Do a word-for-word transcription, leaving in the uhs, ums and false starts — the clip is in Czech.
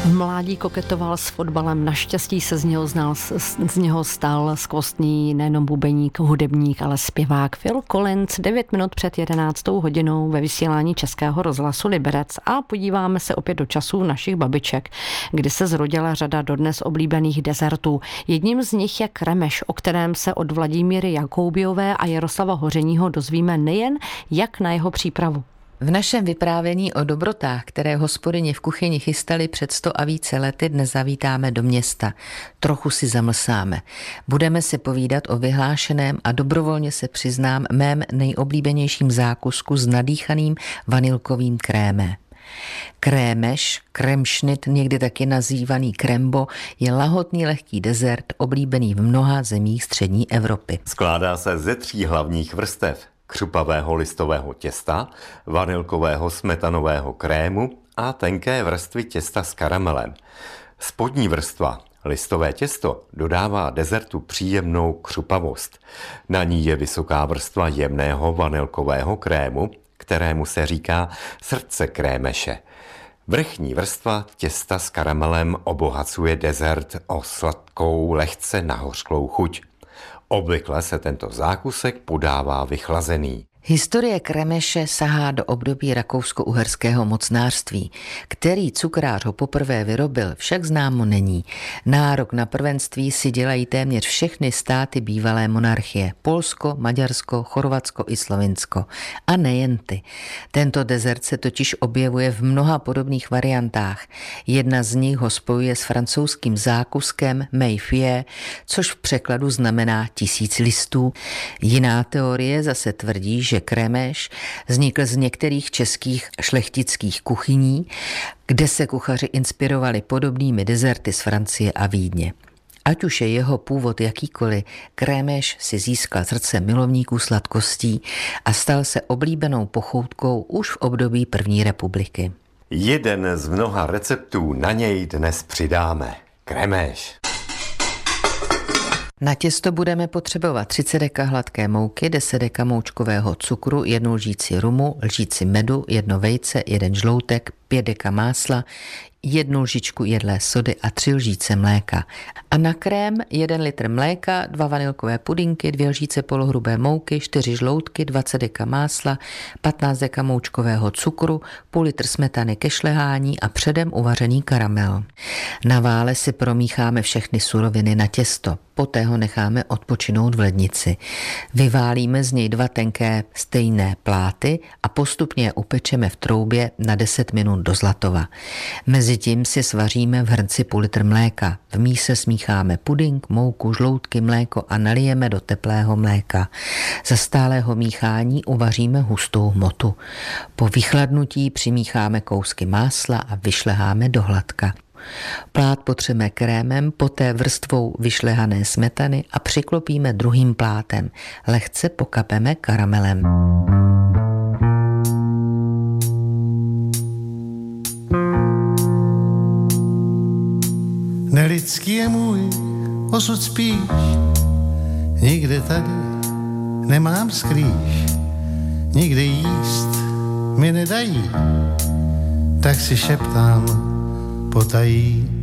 V mládí koketoval s fotbalem, naštěstí se z něho, znal, z něho stal skvostný nejenom bubeník, hudebník, ale zpěvák Phil Collins. Devět minut před jedenáctou hodinou ve vysílání Českého rozhlasu Liberec a podíváme se opět do časů našich babiček, kdy se zrodila řada dodnes oblíbených dezertů. Jedním z nich je kremeš, o kterém se od Vladimíry Jakoubiové a Jaroslava Hořeního dozvíme nejen jak na jeho přípravu. V našem vyprávění o dobrotách, které hospodyně v kuchyni chystaly před sto a více lety, dnes zavítáme do města. Trochu si zamlsáme. Budeme si povídat o vyhlášeném a dobrovolně se přiznám mém nejoblíbenějším zákusku s nadýchaným vanilkovým krémem. Krémeš, kremšnit, někdy taky nazývaný krembo, je lahotný lehký dezert oblíbený v mnoha zemích střední Evropy. Skládá se ze tří hlavních vrstev: křupavého listového těsta, vanilkového smetanového krému a tenké vrstvy těsta s karamelem. Spodní vrstva, listové těsto, dodává dezertu příjemnou křupavost. Na ní je vysoká vrstva jemného vanilkového krému, kterému se říká srdce krémeše. Vrchní vrstva těsta s karamelem obohacuje dezert o sladkou, lehce nahořklou chuť. Obvykle se tento zákusek podává vychlazený. Historie kremeše sahá do období rakousko-uherského mocnářství. Který cukrář ho poprvé vyrobil, však známo není. Nárok na prvenství si dělají téměř všechny státy bývalé monarchie. Polsko, Maďarsko, Chorvatsko i Slovinsko. A nejen ty. Tento dezert se totiž objevuje v mnoha podobných variantách. Jedna z nich ho spojuje s francouzským zákuskem Méfier, což v překladu znamená tisíc listů. Jiná teorie zase tvrdí, že že kremeš vznikl z některých českých šlechtických kuchyní, kde se kuchaři inspirovali podobnými dezerty z Francie a Vídně. Ať už je jeho původ jakýkoliv, krémeš si získal srdce milovníků sladkostí a stal se oblíbenou pochoutkou už v období první republiky. Jeden z mnoha receptů na něj dnes přidáme. Krémeš. Na těsto budeme potřebovat třicet deka hladké mouky, deset deka moučkového cukru, jednu lžíci rumu, lžíci medu, jedno vejce, jeden žloutek, pět deka másla, jednu lžičku jedlé sody a tři lžíce mléka. A na krém jeden litr mléka, dva vanilkové pudinky, dvě lžíce polohrubé mouky, čtyři žloutky, dvacet deka másla, patnáct deka moučkového cukru, půl litr smetany ke šlehání a předem uvařený karamel. Na vále si promícháme všechny suroviny na těsto. Poté ho necháme odpočinout v lednici. Vyválíme z něj dva tenké stejné pláty a postupně je upečeme v troubě na deset minut do zlatova. Mezitím si svaříme v hrnci půl litr mléka. V míse smícháme puding, mouku, žloutky, mléko a nalijeme do teplého mléka. Za stálého míchání uvaříme hustou hmotu. Po vychladnutí přimícháme kousky másla a vyšleháme do hladka. Plát potřeme krémem, poté vrstvou vyšlehané smetany a přiklopíme druhým plátem. Lehce pokapeme karamelem. Nelidský je můj osud spíš, nikde tady nemám skrýš, nikde jíst mi nedají, tak si šeptám potají.